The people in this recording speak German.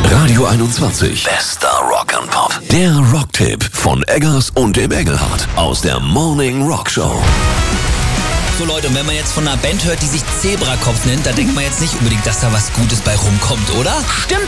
Radio 21. Bester Rock and Pop. Der Rocktipp von Eggers und dem Engelhardt aus der Morning Rock Show. So Leute, und wenn man jetzt von einer Band hört, die sich Zebrakopf nennt, da denkt man jetzt nicht unbedingt, dass da was Gutes bei rumkommt, oder? Stimmt